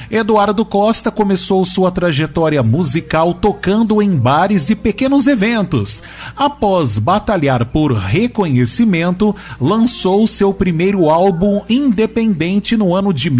Eduardo Costa começou sua trajetória musical tocando em bares e pequenos eventos. Após batalhar por reconhecimento, lançou seu primeiro álbum independente no ano de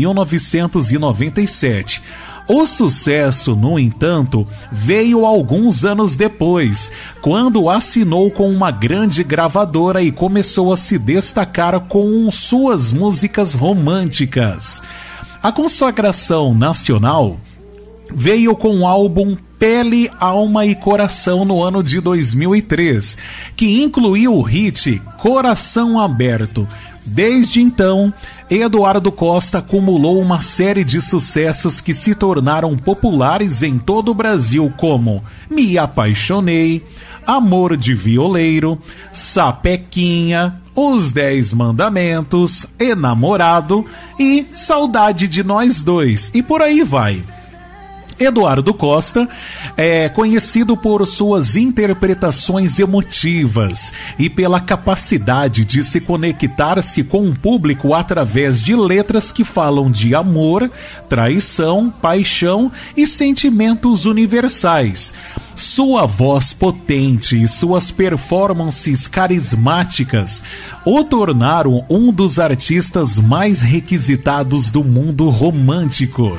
1997. O sucesso, no entanto, veio alguns anos depois, quando assinou com uma grande gravadora e começou a se destacar com suas músicas românticas. A consagração nacional veio com o álbum Pele, Alma e Coração no ano de 2003, que incluiu o hit Coração Aberto. Desde então, Eduardo Costa acumulou uma série de sucessos que se tornaram populares em todo o Brasil, como Me Apaixonei, Amor de Violeiro, Sapequinha, Os 10 Mandamentos, Enamorado e Saudade de Nós Dois, e por aí vai. Eduardo Costa é conhecido por suas interpretações emotivas e pela capacidade de se conectar-se com o público através de letras que falam de amor, traição, paixão e sentimentos universais. Sua voz potente e suas performances carismáticas o tornaram um dos artistas mais requisitados do mundo romântico.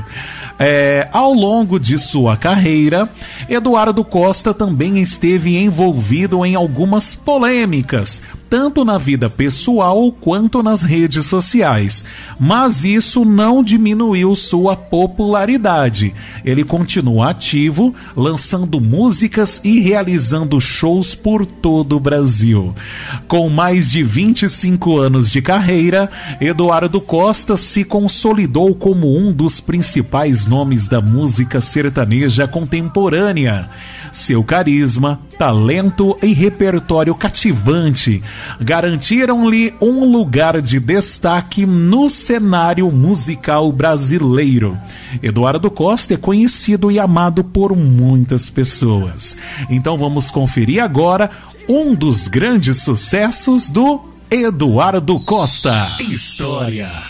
Ao longo de sua carreira, Eduardo Costa também esteve envolvido em algumas polêmicas, tanto na vida pessoal quanto nas redes sociais, mas isso não diminuiu sua popularidade. Ele continua ativo, lançando músicas e realizando shows por todo o Brasil. Com mais de 25 anos de carreira, Eduardo Costa se consolidou como um dos principais nomes da música sertaneja contemporânea. Seu carisma, talento e repertório cativante garantiram-lhe um lugar de destaque no cenário musical brasileiro. Eduardo Costa é conhecido e amado por muitas pessoas. Então vamos conferir agora um dos grandes sucessos do Eduardo Costa. História.